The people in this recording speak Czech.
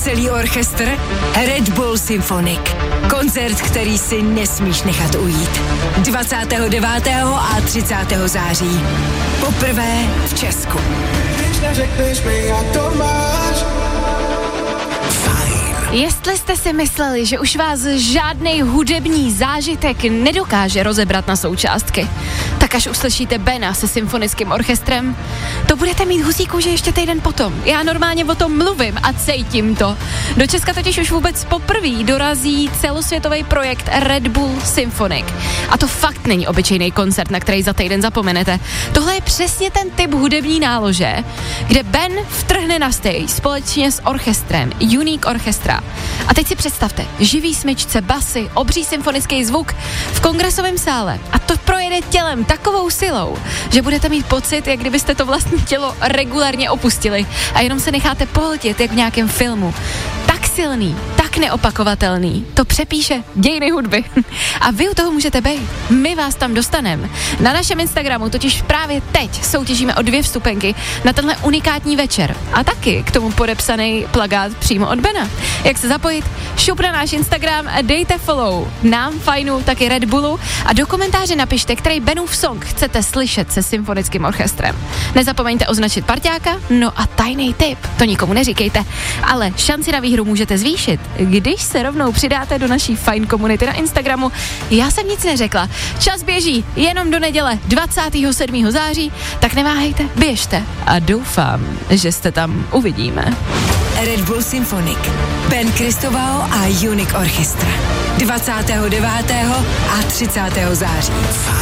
celý orchestr? Red Bull Symphonic. Koncert, který si nesmíš nechat ujít. 29. a 30. září. Poprvé v Česku. Když neřekneš mi, jak to máš. Jestli jste si mysleli, že už vás žádnej hudební zážitek nedokáže rozebrat na součástky, tak až uslyšíte Bena se symfonickým orchestrem, to budete mít husí kůži ještě týden potom. Já normálně o tom mluvím a cítím to. Do Česka totiž už vůbec poprvé dorazí celosvětový projekt Red Bull Symphonic. A to fakt není obyčejný koncert, na který za týden zapomenete. Tohle je přesně ten typ hudební nálože, kde Ben vtrhne na stage společně s orchestrem Unique Orchestra. A teď si představte, živý smyčce, basy, obří symfonický zvuk v kongresovém sále a to projede tělem takovou silou, že budete mít pocit, jak kdybyste to vlastní tělo regulárně opustili a jenom se necháte pohltit, jak v nějakém filmu. Tak silný, tak neopakovatelný, to přepíše dějiny hudby. A vy u toho můžete být. My vás tam dostaneme. Na našem Instagramu totiž právě teď soutěžíme o 2 vstupenky na tenhle unikátní večer. A taky k tomu podepsaný plakát přímo od Bena. Jak se zapojit? Šup na náš Instagram, dejte follow nám, Fajnu, taky Red Bullu a do komentáře napište, který Benův song chcete slyšet se symfonickým orchestrem. Nezapomeňte označit parťáka, no a tajný tip, to nikomu neříkejte, ale šanci na výhru můžete zvýšit, když se rovnou přidáte do naší Fajn komunity na Instagramu. Já jsem nic neřekla, čas běží jenom do neděle 27. září, tak neváhejte, běžte a doufám, že jste tam uvidíme. Red Bull Symphonic. Ben Cristovao a Unique Orchestra. 29. a 30. září.